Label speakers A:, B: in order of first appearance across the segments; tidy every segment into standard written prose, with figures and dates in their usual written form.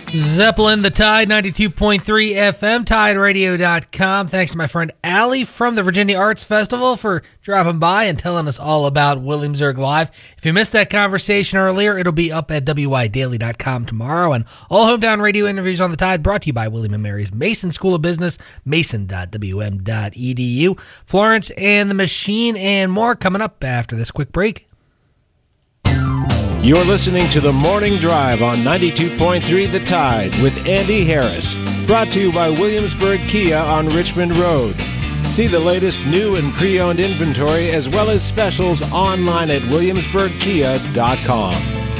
A: Zeppelin, The Tide, 92.3 FM, TideRadio.com. Thanks to my friend Allie from the Virginia Arts Festival for dropping by and telling us all about Williamsburg Live. If you missed that conversation earlier, it'll be up at WYDaily.com tomorrow. And all hometown radio interviews on The Tide brought to you by William & Mary's Mason School of Business, mason.wm.edu. Florence and the Machine and more coming up after this quick break.
B: You're listening to The Morning Drive on 92.3 The Tide with Andy Harris. Brought to you by Williamsburg Kia on Richmond Road. See the latest new and pre-owned inventory as well as specials online at williamsburgkia.com.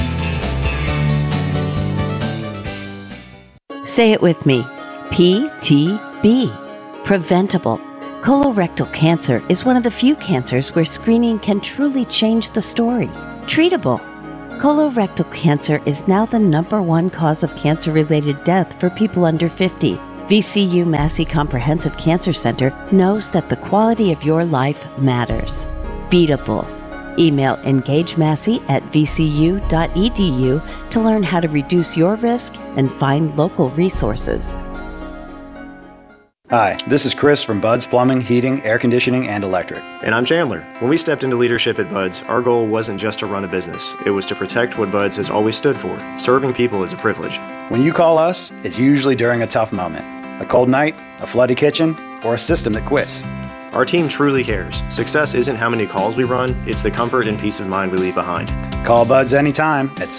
C: Say it with me. PTB. Preventable. Colorectal cancer is one of the few cancers where screening can truly change the story. Treatable. Colorectal cancer is now the #1 cause of cancer-related death for people under 50. VCU Massey Comprehensive Cancer Center knows that the quality of your life matters. Beatable. Email engagemassey@vcu.edu to learn how to reduce your risk and find local resources.
D: Hi, this is Chris from Bud's Plumbing, Heating, Air Conditioning, and Electric.
E: And I'm Chandler. When we stepped into leadership at Bud's, our goal wasn't just to run a business. It was to protect what Bud's has always stood for. Serving people is a privilege.
D: When you call us, it's usually during a tough moment. A cold night, a flooded kitchen, or a system that quits.
E: Our team truly cares. Success isn't how many calls we run, it's the comfort and peace of mind we leave behind.
D: Call Bud's anytime at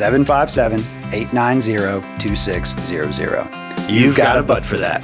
D: 757-890-2600. You've got a Bud for that.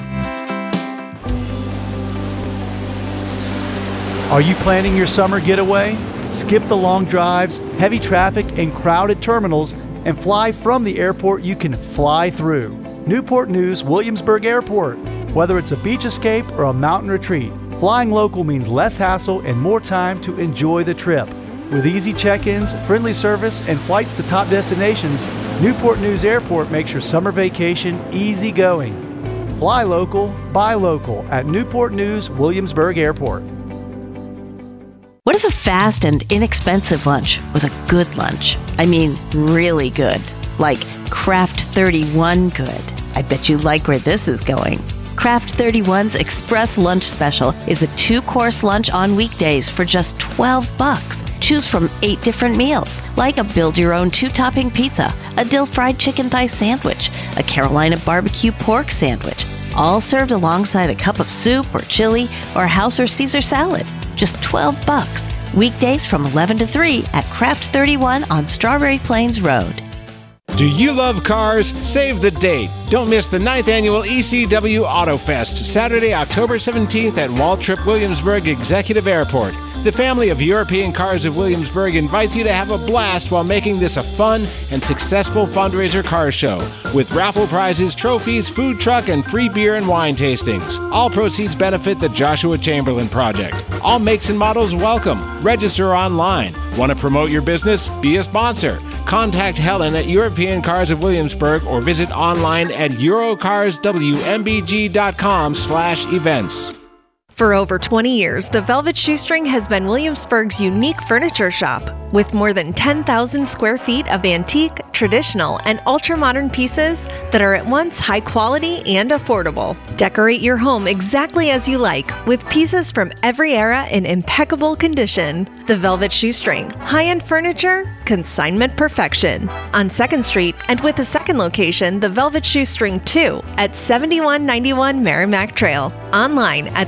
F: Are you planning your summer getaway? Skip the long drives, heavy traffic, and crowded terminals, and fly from the airport you can fly through. Newport News Williamsburg Airport. Whether it's a beach escape or a mountain retreat, flying local means less hassle and more time to enjoy the trip. With easy check-ins, friendly service, and flights to top destinations, Newport News Airport makes your summer vacation easy going. Fly local, buy local at Newport News Williamsburg Airport.
C: What if a fast and inexpensive lunch was a good lunch? I mean, really good. Like Craft 31 good. I bet you like where this is going. Craft 31's Express Lunch Special is a 2-course lunch on weekdays for just $12. Choose from 8 different meals, like a build-your-own 2-topping pizza, a dill fried chicken thigh sandwich, a Carolina barbecue pork sandwich, all served alongside a cup of soup or chili or house or Caesar salad. Just $12. Weekdays from 11 to 3 at Craft 31 on Strawberry Plains Road.
B: Do you love cars? Save the date. Don't miss the 9th Annual ECW Auto Fest, Saturday, October 17th at Waltrip Williamsburg Executive Airport. The family of European Cars of Williamsburg invites you to have a blast while making this a fun and successful fundraiser car show with raffle prizes, trophies, food truck, and free beer and wine tastings. All proceeds benefit the Joshua Chamberlain Project. All makes and models welcome. Register online. Want to promote your business? Be a sponsor. Contact Helen at European Cars of Williamsburg or visit online at eurocarswmbg.com/events.
G: For over 20 years, the Velvet Shoestring has been Williamsburg's unique furniture shop. With more than 10,000 square feet of antique, traditional, and ultra-modern pieces that are at once high quality and affordable. Decorate your home exactly as you like, with pieces from every era in impeccable condition. The Velvet Shoestring. High-end furniture, consignment perfection. On 2nd Street, and with a second location, the Velvet Shoestring 2 at 7191 Merrimack Trail. Online at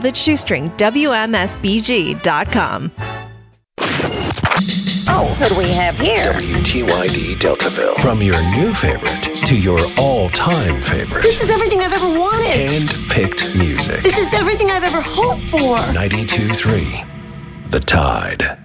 G: thevelvetshoestringwmsbg.com.
H: Oh, who do we have here?
I: WTYD Deltaville. From your new favorite to your all-time favorite.
H: This is everything I've ever wanted.
I: Hand-picked music.
H: This is everything I've ever hoped for.
I: 92.3 The Tide.